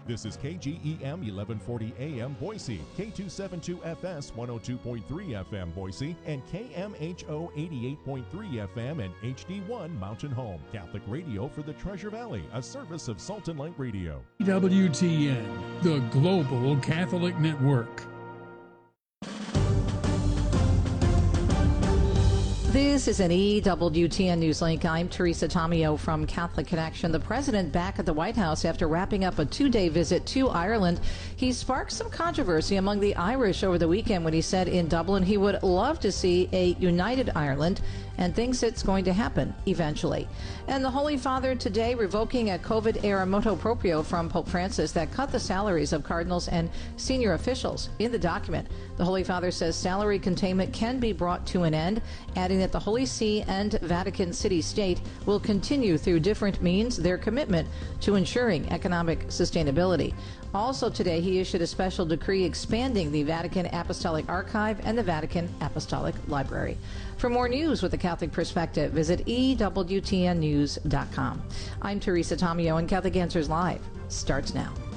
This is KGEM 1140 AM Boise, K272FS 102.3 FM Boise, and KMHO 88.3 FM and HD1 Mountain Home. Catholic radio for the Treasure Valley, a service of Salt and Light Radio. WTN, the Global Catholic Network. This is an EWTN Newslink. I'm Teresa Tomeo from Catholic Connection. The president back at the White House after wrapping up a two-day visit to Ireland. He sparked some controversy among the Irish over the weekend when he said in Dublin he would love to see a united Ireland and thinks it's going to happen eventually. And the Holy Father today revoking a COVID-era motu proprio from Pope Francis that cut the salaries of cardinals and senior officials. In the document, the Holy Father says salary containment can be brought to an end, adding that the Holy See and Vatican City State will continue through different means their commitment to ensuring economic sustainability. Also today, he issued a special decree expanding the Vatican Apostolic Archive and the Vatican Apostolic Library. For more news with a Catholic perspective, visit EWTNnews.com. I'm Teresa Tomeo, and Catholic Answers Live starts now.